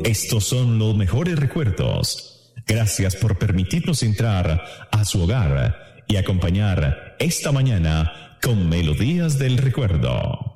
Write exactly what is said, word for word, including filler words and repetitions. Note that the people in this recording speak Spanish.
Estos son los mejores recuerdos. Gracias por permitirnos entrar a su hogar y acompañar esta mañana con Melodías del Recuerdo.